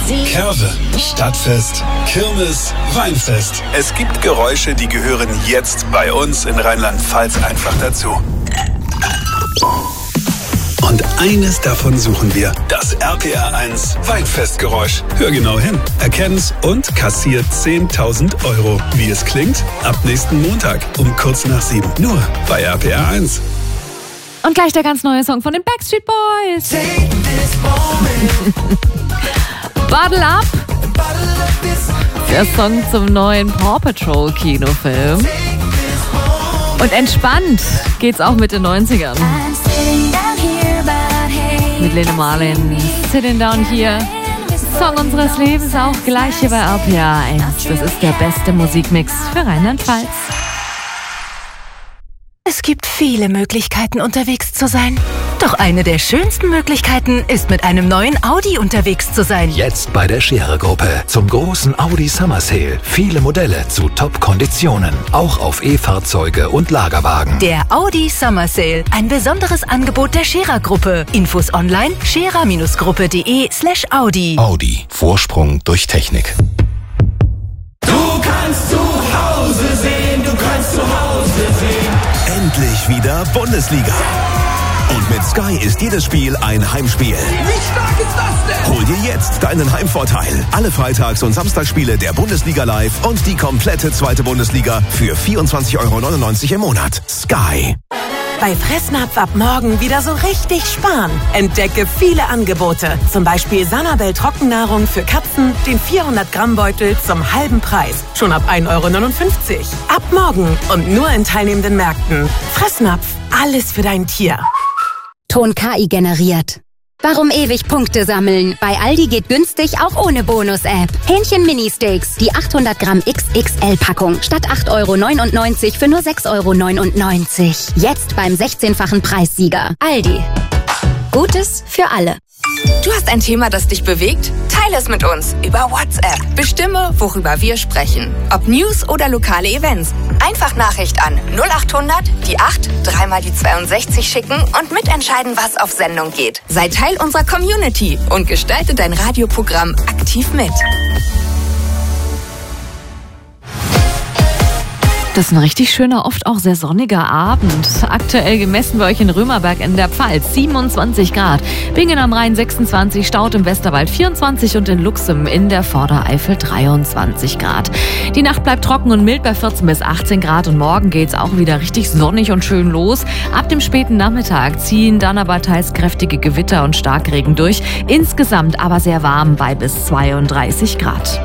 Curve, Stadtfest, Kirmes, Weinfest. Es gibt Geräusche, die gehören jetzt bei uns in Rheinland-Pfalz einfach dazu. Und eines davon suchen wir, das RPR1 Weinfestgeräusch. Hör genau hin, erkenn's und kassiert 10.000 €. Wie es klingt? Ab nächsten Montag um kurz nach 7. Nur bei RPR1. Und gleich der ganz neue Song von den Backstreet Boys. Bottle Up. Der Song zum neuen Paw Patrol Kinofilm. Und entspannt geht's auch mit den 90ern. Mit Lena Marlin, Sitting Down Here. Song unseres Lebens, auch gleich hier bei RPR1. Das ist der beste Musikmix für Rheinland-Pfalz. Es gibt viele Möglichkeiten, unterwegs zu sein. Doch eine der schönsten Möglichkeiten ist, mit einem neuen Audi unterwegs zu sein. Jetzt bei der Scherer-Gruppe zum großen Audi Summer Sale. Viele Modelle zu Top-Konditionen. Auch auf E-Fahrzeuge und Lagerwagen. Der Audi Summer Sale. Ein besonderes Angebot der Scherer-Gruppe. Infos online scherer-gruppe.de/Audi. Audi. Vorsprung durch Technik. Du kannst zu Hause sehen, du kannst zu Hause sehen. Endlich wieder Bundesliga. Und mit Sky ist jedes Spiel ein Heimspiel. Wie stark ist das denn? Hol dir jetzt deinen Heimvorteil. Alle Freitags- und Samstagsspiele der Bundesliga live und die komplette zweite Bundesliga für 24,99 € im Monat. Sky. Bei Fressnapf ab morgen wieder so richtig sparen. Entdecke viele Angebote. Zum Beispiel Sanabel Trockennahrung für Katzen, den 400-Gramm-Beutel zum halben Preis. Schon ab 1,59 € Ab morgen und nur in teilnehmenden Märkten. Fressnapf, alles für dein Tier. Ton KI generiert. Warum ewig Punkte sammeln? Bei Aldi geht günstig auch ohne Bonus-App. Hähnchen Mini-Steaks, die 800 Gramm XXL-Packung. Statt 8,99 € für nur 6,99 €. Jetzt beim 16-fachen Preissieger. Aldi. Gutes für alle. Du hast ein Thema, das dich bewegt? Teile es mit uns über WhatsApp. Bestimme, worüber wir sprechen. Ob News oder lokale Events. Einfach Nachricht an 0800 die 8 3 die 62 schicken und mitentscheiden, was auf Sendung geht. Sei Teil unserer Community und gestalte dein Radioprogramm aktiv mit. Das ist ein richtig schöner, oft auch sehr sonniger Abend. Aktuell gemessen bei euch in Römerberg in der Pfalz 27 Grad. Bingen am Rhein 26, Staudt im Westerwald 24 und in Luxem in der Vordereifel 23 Grad. Die Nacht bleibt trocken und mild bei 14 bis 18 Grad und morgen geht's auch wieder richtig sonnig und schön los. Ab dem späten Nachmittag ziehen dann aber teils kräftige Gewitter und Starkregen durch. Insgesamt aber sehr warm bei bis 32 Grad.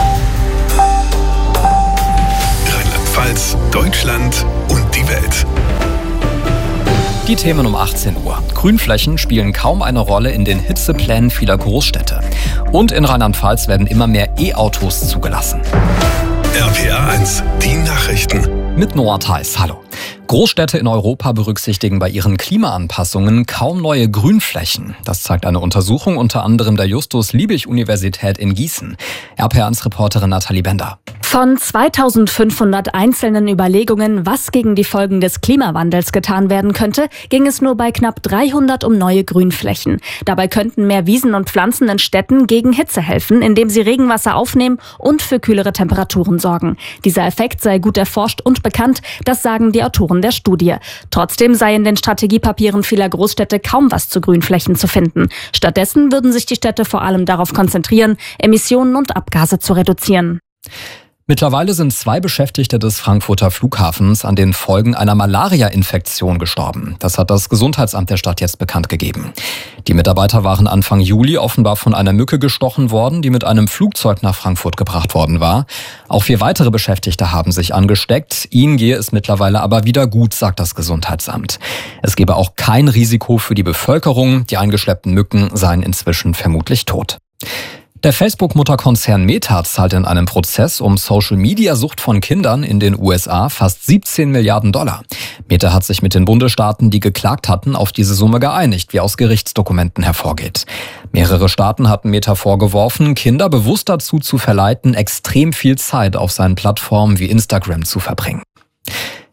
Deutschland und die Welt. Die Themen um 18 Uhr. Grünflächen spielen kaum eine Rolle in den Hitzeplänen vieler Großstädte. Und in Rheinland-Pfalz werden immer mehr E-Autos zugelassen. RPR1, die Nachrichten. Mit Noah Theis, hallo. Großstädte in Europa berücksichtigen bei ihren Klimaanpassungen kaum neue Grünflächen. Das zeigt eine Untersuchung unter anderem der Justus-Liebig-Universität in Gießen. RPR1-Reporterin Nathalie Bender. Von 2500 einzelnen Überlegungen, was gegen die Folgen des Klimawandels getan werden könnte, ging es nur bei knapp 300 um neue Grünflächen. Dabei könnten mehr Wiesen und Pflanzen in Städten gegen Hitze helfen, indem sie Regenwasser aufnehmen und für kühlere Temperaturen sorgen. Dieser Effekt sei gut erforscht und bekannt, das sagen die Autoren der Studie. Trotzdem sei in den Strategiepapieren vieler Großstädte kaum was zu Grünflächen zu finden. Stattdessen würden sich die Städte vor allem darauf konzentrieren, Emissionen und Abgase zu reduzieren. Mittlerweile sind 2 Beschäftigte des Frankfurter Flughafens an den Folgen einer Malaria-Infektion gestorben. Das hat das Gesundheitsamt der Stadt jetzt bekannt gegeben. Die Mitarbeiter waren Anfang Juli offenbar von einer Mücke gestochen worden, die mit einem Flugzeug nach Frankfurt gebracht worden war. Auch 4 weitere Beschäftigte haben sich angesteckt. Ihnen gehe es mittlerweile aber wieder gut, sagt das Gesundheitsamt. Es gebe auch kein Risiko für die Bevölkerung. Die eingeschleppten Mücken seien inzwischen vermutlich tot. Der Facebook-Mutterkonzern Meta zahlt in einem Prozess um Social-Media-Sucht von Kindern in den USA fast 17 Milliarden $. Meta hat sich mit den Bundesstaaten, die geklagt hatten, auf diese Summe geeinigt, wie aus Gerichtsdokumenten hervorgeht. Mehrere Staaten hatten Meta vorgeworfen, Kinder bewusst dazu zu verleiten, extrem viel Zeit auf seinen Plattformen wie Instagram zu verbringen.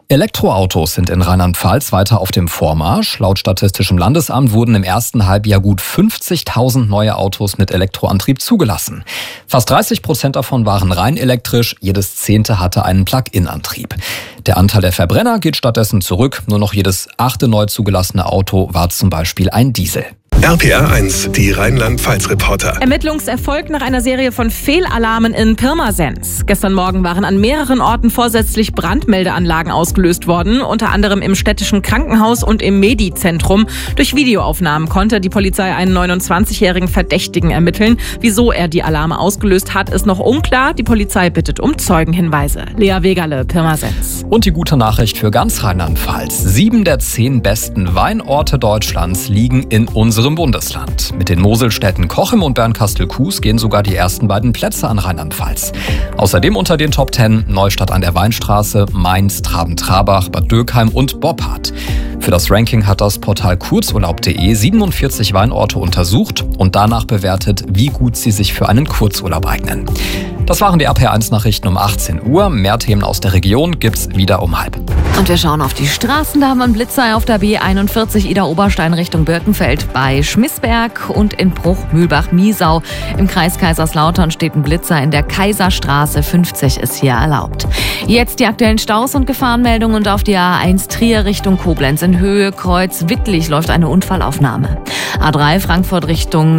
Elektroautos sind in Rheinland-Pfalz weiter auf dem Vormarsch. Laut Statistischem Landesamt wurden im ersten Halbjahr gut 50.000 neue Autos mit Elektroantrieb zugelassen. Fast 30% davon waren rein elektrisch, jedes 10. hatte einen Plug-in-Antrieb. Der Anteil der Verbrenner geht stattdessen zurück. Nur noch jedes 8. neu zugelassene Auto war zum Beispiel ein Diesel. RPR 1, die Rheinland-Pfalz-Reporter. Ermittlungserfolg nach einer Serie von Fehlalarmen in Pirmasens. Gestern Morgen waren an mehreren Orten vorsätzlich Brandmeldeanlagen ausgelöst worden, unter anderem im städtischen Krankenhaus und im Medi-Zentrum. Durch Videoaufnahmen konnte die Polizei einen 29-jährigen Verdächtigen ermitteln. Wieso er die Alarme ausgelöst hat, ist noch unklar. Die Polizei bittet um Zeugenhinweise. Lea Wegerle, Pirmasens. Und die gute Nachricht für ganz Rheinland-Pfalz. 7 der 10 besten Weinorte Deutschlands liegen in unserem Bundesland. Mit den Moselstädten Cochem und Bernkastel-Kues gehen sogar die ersten beiden Plätze an Rheinland-Pfalz. Außerdem unter den Top 10 Neustadt an der Weinstraße, Mainz, Traben-Trarbach, Bad Dürkheim und Boppard. Für das Ranking hat das Portal kurzurlaub.de 47 Weinorte untersucht und danach bewertet, wie gut sie sich für einen Kurzurlaub eignen. Das waren die RPR 1 Nachrichten um 18 Uhr. Mehr Themen aus der Region gibt's wieder um 12:30. Und wir schauen auf die Straßen. Da haben wir einen Blitzer auf der B41 Ida-Oberstein Richtung Birkenfeld bei Schmissberg und in Bruch-Mühlbach-Miesau. Im Kreis Kaiserslautern steht ein Blitzer in der Kaiserstraße. 50 ist hier erlaubt. Jetzt die aktuellen Staus und Gefahrenmeldungen und auf die A1 Trier Richtung Koblenz in Höhe Kreuz Wittlich läuft eine Unfallaufnahme. A3 Frankfurt Richtung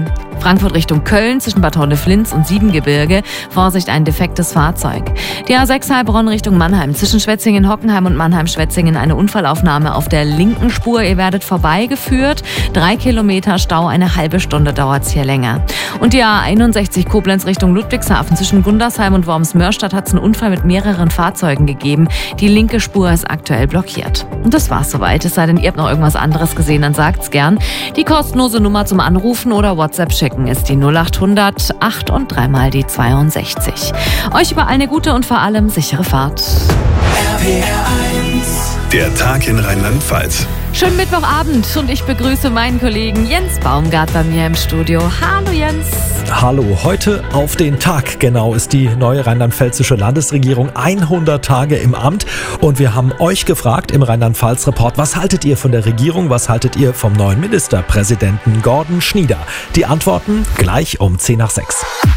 Köln zwischen Bad Honneflins und Siebengebirge. Vorsicht, ein defektes Fahrzeug. Die A6 Heilbronn Richtung Mannheim zwischen Schwetzingen-Hockenheim und Mannheim-Schwetzingen eine Unfallaufnahme auf der linken Spur. Ihr werdet vorbeigeführt. 3 Kilometer Stau, eine halbe Stunde dauert es hier länger. Und die A61 Koblenz Richtung Ludwigshafen zwischen Gundersheim und Worms-Mörstadt hat es einen Unfall mit mehreren Fahrzeugen gegeben. Die linke Spur ist aktuell blockiert. Und das war's soweit. Es sei denn, ihr habt noch irgendwas anderes gesehen, dann sagt's gern. Die kostenlose Nummer zum Anrufen oder WhatsApp schicken ist die 0800 8 und 3 mal die 62. Euch überall eine gute und vor allem sichere Fahrt. RPR 1. Der Tag in Rheinland-Pfalz. Schönen Mittwochabend und ich begrüße meinen Kollegen Jens Baumgart bei mir im Studio. Hallo Jens. Hallo, heute auf den Tag genau ist die neue rheinland-pfälzische Landesregierung 100 Tage im Amt und wir haben euch gefragt im Rheinland-Pfalz-Report, was haltet ihr von der Regierung, was haltet ihr vom neuen Ministerpräsidenten Gordon Schnieder? Die Antworten gleich um 10 nach 6.